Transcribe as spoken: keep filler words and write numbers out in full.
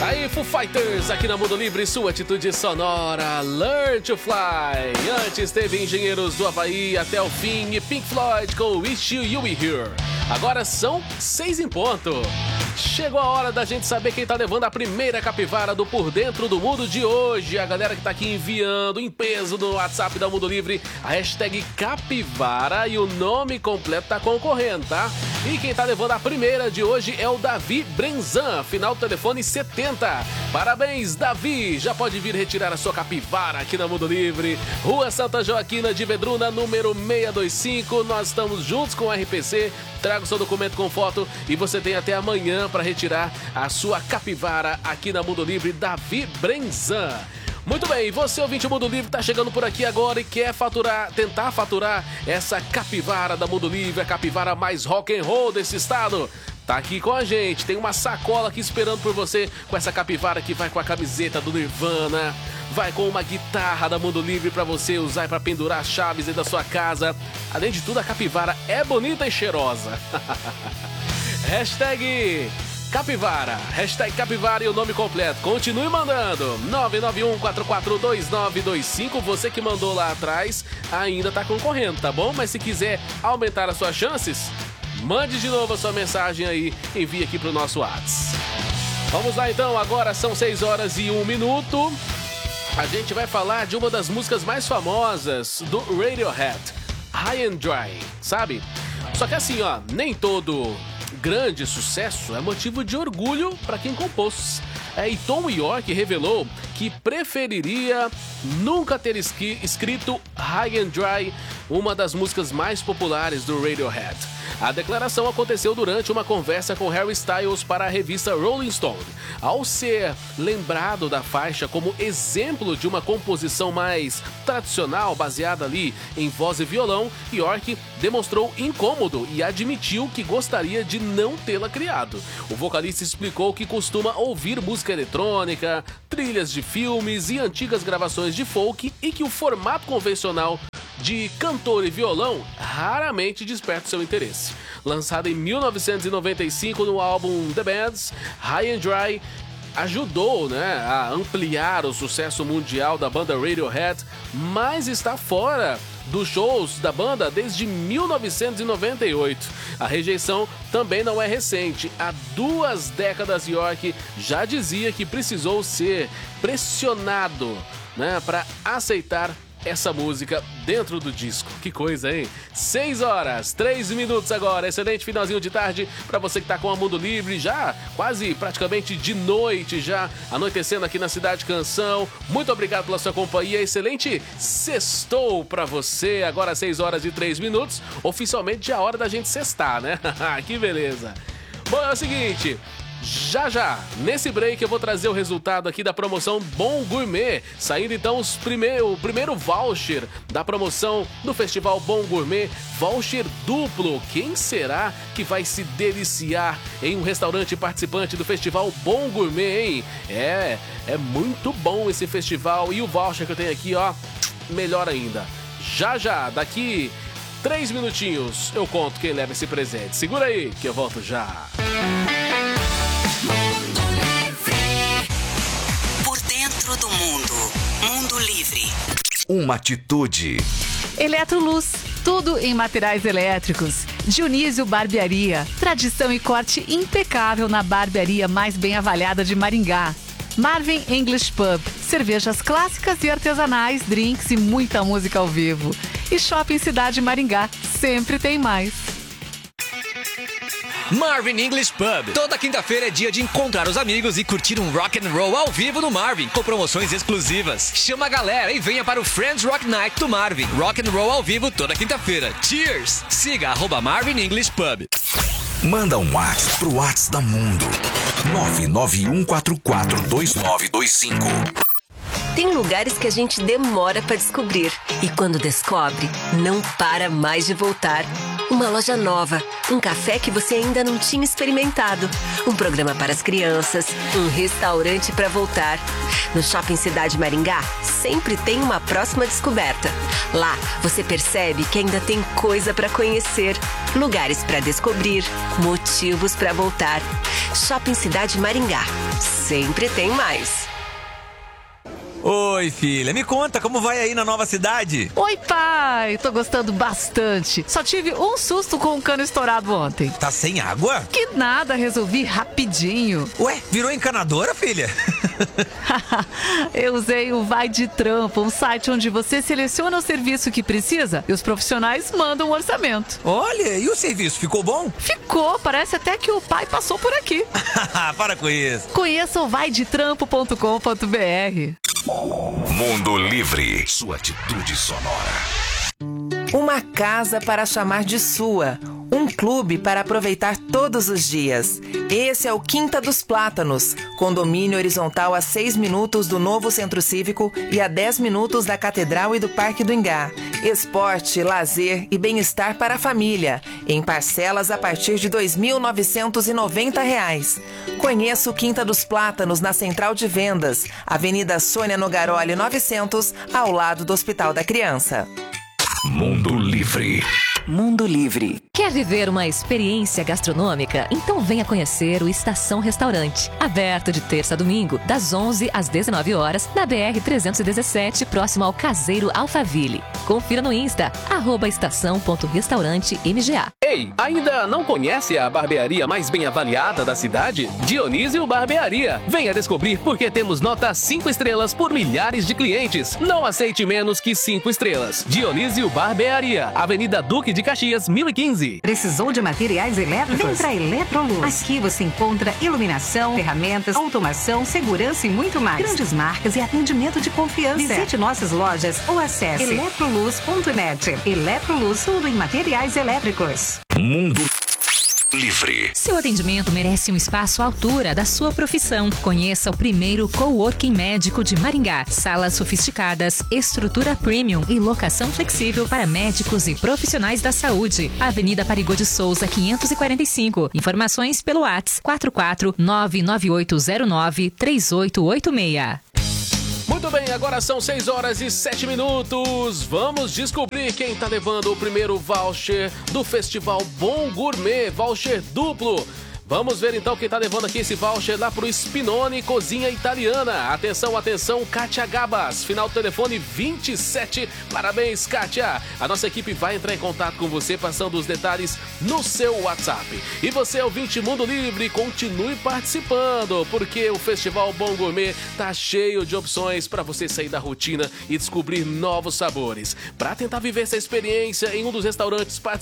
Aí, Foo Fighters, aqui na Mundo Livre, sua atitude sonora, Learn to Fly. Antes teve Engenheiros do Havaí até o fim e Pink Floyd com Wish You Were Here. Agora são seis em ponto. Chegou a hora da gente saber quem tá levando a primeira capivara do Por Dentro do Mundo de hoje. A galera que tá aqui enviando em peso no WhatsApp da Mundo Livre a hashtag capivara e o nome completo tá concorrendo, tá? E quem tá levando a primeira de hoje é o Davi Brenzan, final do telefone setenta. Parabéns, Davi! Já pode vir retirar a sua capivara aqui na Mundo Livre. Rua Santa Joaquina de Vedruna, número seiscentos e vinte e cinco. Nós estamos juntos com o R P C. Traga o seu documento com foto e você tem até amanhã para retirar a sua capivara aqui na Mundo Livre, Davi Brenzan. Muito bem, você ouvinte Mundo Livre tá chegando por aqui agora e quer faturar, tentar faturar essa capivara da Mundo Livre, a capivara mais rock and roll desse estado. Tá aqui com a gente, tem uma sacola aqui esperando por você com essa capivara que vai com a camiseta do Nirvana, vai com uma guitarra da Mundo Livre pra você usar para pendurar as chaves aí da sua casa. Além de tudo, a capivara é bonita e cheirosa. Hashtag capivara, hashtag capivara e o nome completo. Continue mandando. nove nove um quatro quatro dois nove dois cinco. Você que mandou lá atrás ainda tá concorrendo, tá bom? Mas se quiser aumentar as suas chances, mande de novo a sua mensagem aí, envie aqui pro nosso WhatsApp. Vamos lá então, agora são seis horas e um minuto. A gente vai falar de uma das músicas mais famosas do Radiohead, High and Dry, sabe? Só que assim, ó, nem todo grande sucesso é motivo de orgulho para quem compôs. É, e Tom York revelou que preferiria nunca ter esqui- escrito High and Dry, uma das músicas mais populares do Radiohead. A declaração aconteceu durante uma conversa com Harry Styles para a revista Rolling Stone. Ao ser lembrado da faixa como exemplo de uma composição mais tradicional, baseada ali em voz e violão, York demonstrou incômodo e admitiu que gostaria de não tê-la criado. O vocalista explicou que costuma ouvir música eletrônica, trilhas de filmes e antigas gravações de folk e que o formato convencional de cantor e violão raramente desperta seu interesse. Lançado em mil novecentos e noventa e cinco no álbum The Bands, High and Dry ajudou, né, a ampliar o sucesso mundial da banda Radiohead, mas está fora dos shows da banda desde mil novecentos e noventa e oito. A rejeição também não é recente. Há duas décadas, York já dizia que precisou ser pressionado, né, para aceitar essa música dentro do disco. Que coisa, hein? seis horas, três minutos agora. Excelente finalzinho de tarde para você que tá com a Mundo Livre, já quase praticamente de noite, já anoitecendo aqui na Cidade Canção. Muito obrigado pela sua companhia. Excelente sextou para você. Agora seis horas e três minutos. Oficialmente já é hora da gente sextar, né? Que beleza. Bom, é o seguinte, já já, nesse break eu vou trazer o resultado aqui da promoção Bom Gourmet. Saindo então os prime- o primeiro voucher da promoção do Festival Bom Gourmet, voucher duplo. Quem será que vai se deliciar em um restaurante participante do Festival Bom Gourmet, hein? É, é muito bom esse festival e o voucher que eu tenho aqui, ó, melhor ainda. Já já, daqui três minutinhos eu conto quem leva esse presente. Segura aí que eu volto já. Por dentro do mundo. Mundo Livre. Uma atitude. Eletroluz, tudo em materiais elétricos. Dionísio Barbearia, tradição e corte impecável na barbearia mais bem avaliada de Maringá. Marvin English Pub, cervejas clássicas e artesanais, drinks e muita música ao vivo. E Shopping Cidade Maringá, sempre tem mais. Marvin English Pub. Toda quinta-feira é dia de encontrar os amigos e curtir um rock and roll ao vivo no Marvin, com promoções exclusivas. Chama a galera e venha para o Friends Rock Night do Marvin. Rock and roll ao vivo toda quinta-feira. Cheers! Siga arroba Marvin English Pub. Manda um WhatsApp pro WhatsApp da Mundo. nove nove um quatro quatro dois nove dois cinco. Tem lugares que a gente demora para descobrir e quando descobre, não para mais de voltar. Uma loja nova, um café que você ainda não tinha experimentado, um programa para as crianças, um restaurante para voltar. No Shopping Cidade Maringá, sempre tem uma próxima descoberta. Lá, você percebe que ainda tem coisa para conhecer. Lugares para descobrir, motivos para voltar. Shopping Cidade Maringá. Sempre tem mais. Oi, filha, me conta como vai aí na nova cidade? Oi, pai, tô gostando bastante. Só tive um susto com o cano estourado ontem. Tá sem água? Que nada, resolvi rapidinho. Ué, virou encanadora, filha? Eu usei o Vai de Trampo, um site onde você seleciona o serviço que precisa e os profissionais mandam um orçamento. Olha, e o serviço, ficou bom? Ficou, parece até que o pai passou por aqui. Para com isso. Conheça o vai de trampo ponto com ponto b r. Mundo Livre, sua atitude sonora. Uma casa para chamar de sua. Um clube para aproveitar todos os dias. Esse é o Quinta dos Plátanos, condomínio horizontal a seis minutos do novo Centro Cívico e a dez minutos da Catedral e do Parque do Ingá. Esporte, lazer e bem-estar para a família, em parcelas a partir de dois mil novecentos e noventa reais. Conheça o Quinta dos Plátanos na Central de Vendas, Avenida Sônia Nogaroli novecentos, ao lado do Hospital da Criança. Mundo Livre. Mundo Livre. Quer viver uma experiência gastronômica? Então venha conhecer o Estação Restaurante. Aberto de terça a domingo, das onze às dezenove horas, na B R trezentos e dezessete, próximo ao Caseiro Alphaville. Confira no Insta, arroba estação ponto restaurante M G A. Ei, ainda não conhece a barbearia mais bem avaliada da cidade? Dionísio Barbearia. Venha descobrir porque temos nota cinco estrelas por milhares de clientes. Não aceite menos que cinco estrelas. Dionísio Barbearia, Avenida Duque de Caxias, mil e quinze. Precisou de materiais elétricos? Vem pra Eletroluz. Aqui você encontra iluminação, ferramentas, automação, segurança e muito mais. Grandes marcas e atendimento de confiança. Visite nossas lojas ou acesse eletroluz ponto net. Eletroluz, tudo em materiais elétricos. Mundo Livre. Seu atendimento merece um espaço à altura da sua profissão. Conheça o primeiro coworking médico de Maringá. Salas sofisticadas, estrutura premium e locação flexível para médicos e profissionais da saúde. Avenida Parigô de Souza, quinhentos e quarenta e cinco. Informações pelo WhatsApp quatro quatro nove nove oito zero nove três oito oito seis. Muito bem, agora são seis horas e sete minutos. Vamos descobrir quem tá levando o primeiro voucher do Festival Bom Gourmet, voucher duplo. Vamos ver então quem tá levando aqui esse voucher lá pro Spinone Cozinha Italiana. Atenção, atenção, Kátia Gabas, final do telefone vinte e sete. Parabéns, Kátia. A nossa equipe vai entrar em contato com você, passando os detalhes no seu WhatsApp. E você, ouvinte Mundo Livre, continue participando, porque o Festival Bom Gourmet tá cheio de opções para você sair da rotina e descobrir novos sabores. Para tentar viver essa experiência em um dos restaurantes participantes